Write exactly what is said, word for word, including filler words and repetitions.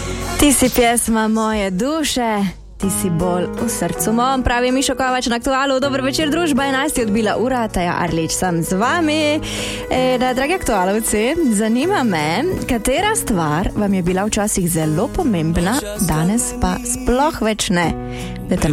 Ti si pjesma moje duše, ti si bolj v srcu mom, pravi Mišo Kovač na Aktualu. Dober večer, družba, enajst je odbila ura, Taja Arlič sem z vami. E, da, dragi aktualovci, zanima me, katera stvar vam je bila včasih zelo pomembna, danes pa sploh več ne.